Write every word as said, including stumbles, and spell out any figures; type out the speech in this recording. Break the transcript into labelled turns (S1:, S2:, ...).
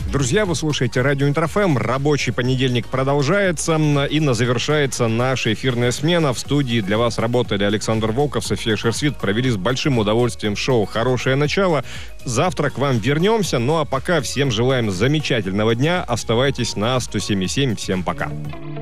S1: Друзья, вы слушаете радио Интер-ФМ. Рабочий понедельник продолжается. И завершается наша эфирная смена. В студии для вас работали Александр Волков, София Шерсвит. Провели с большим удовольствием шоу «Хорошее начало». Завтра к вам вернемся. Ну а пока всем желаем замечательного дня. Оставайтесь на сто семь и семь. Всем пока.